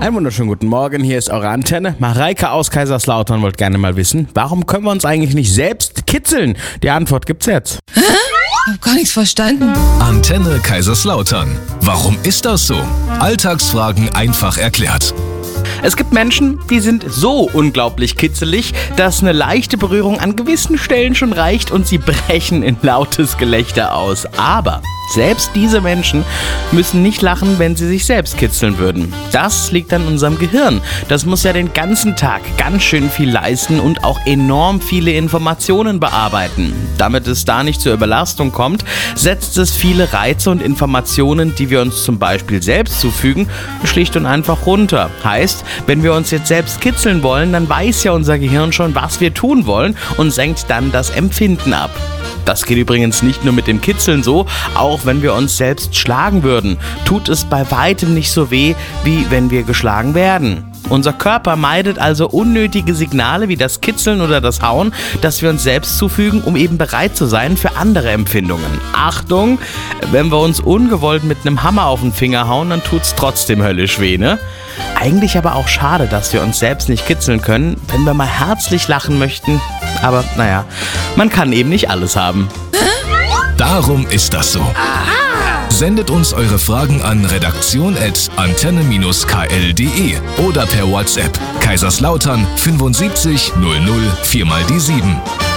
Einen wunderschönen guten Morgen, hier ist eure Antenne. Mareike aus Kaiserslautern wollte gerne mal wissen, warum können wir uns eigentlich nicht selbst kitzeln? Die Antwort gibt's jetzt. Hä? Ich hab gar nichts verstanden. Antenne Kaiserslautern. Warum ist das so? Alltagsfragen einfach erklärt. Es gibt Menschen, die sind so unglaublich kitzelig, dass eine leichte Berührung an gewissen Stellen schon reicht und sie brechen in lautes Gelächter aus. Aber selbst diese Menschen müssen nicht lachen, wenn sie sich selbst kitzeln würden. Das liegt an unserem Gehirn. Das muss ja den ganzen Tag ganz schön viel leisten und auch enorm viele Informationen bearbeiten. Damit es da nicht zur Überlastung kommt, setzt es viele Reize und Informationen, die wir uns zum Beispiel selbst zufügen, schlicht und einfach runter. Heißt, wenn wir uns jetzt selbst kitzeln wollen, dann weiß ja unser Gehirn schon, was wir tun wollen und senkt dann das Empfinden ab. Das geht übrigens nicht nur mit dem Kitzeln so, auch wenn wir uns selbst schlagen würden, tut es bei weitem nicht so weh, wie wenn wir geschlagen werden. Unser Körper meidet also unnötige Signale wie das Kitzeln oder das Hauen, das wir uns selbst zufügen, um eben bereit zu sein für andere Empfindungen. Achtung, wenn wir uns ungewollt mit einem Hammer auf den Finger hauen, dann tut's trotzdem höllisch weh, ne? Eigentlich aber auch schade, dass wir uns selbst nicht kitzeln können, wenn wir mal herzlich lachen möchten. Aber naja, man kann eben nicht alles haben. Darum ist das so. Sendet uns eure Fragen an redaktion@antenne-kl.de oder per WhatsApp Kaiserslautern 75 00 4 mal die 7.